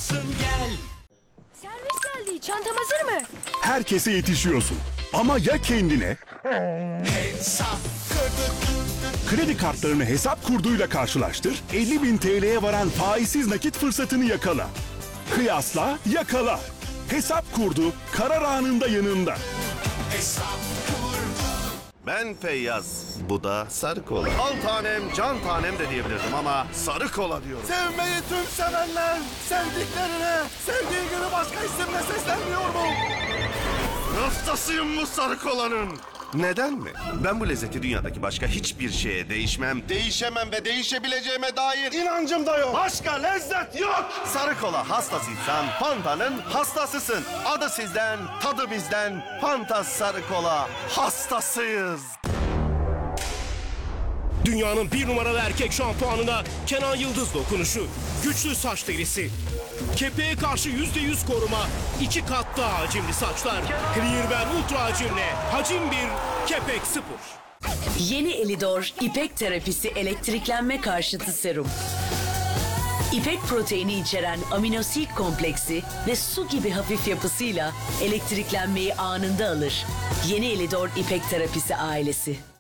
olsun gel. Servis geldi. Çantam hazır mı? Herkese yetişiyorsun. Ama ya kendine? Hesap kırdık. Kredi kartlarını hesap kurduyla karşılaştır. 50.000 TL'ye varan faizsiz nakit fırsatını yakala. Kıyasla, yakala. Hesap kurdu, karar anında yanında. Hesap kurdu. Ben Feyyaz, bu da sarı kola. Al tanem, can tanem de diyebilirdim ama sarı kola diyorum. Sevmeyi tüm sevenler, sevdiklerine, sevdiği gibi başka isimle seslenmiyor mu? Hastasıyım bu sarı kolanın. Neden mi? Ben bu lezzeti dünyadaki başka hiçbir şeye değişmem, değişemem ve değişebileceğime dair inancım da yok. Başka lezzet yok. Sarı kola hastasıysan Fanta'nın hastasısın. Adı sizden, tadı bizden. Fanta sarı kola hastasıyız. Dünyanın bir numaralı erkek şampuanına Kenan Yıldız dokunuşu. Güçlü saç derisi. Kepeğe karşı %100 koruma. 2 kat daha hacimli saçlar. Clearwear Ultra hacimle. Hacim 1, kepek 0. Yeni Elidor İpek terapisi elektriklenme karşıtı serum. İpek proteini içeren aminosit kompleksi ve su gibi hafif yapısıyla elektriklenmeyi anında alır. Yeni Elidor İpek terapisi ailesi.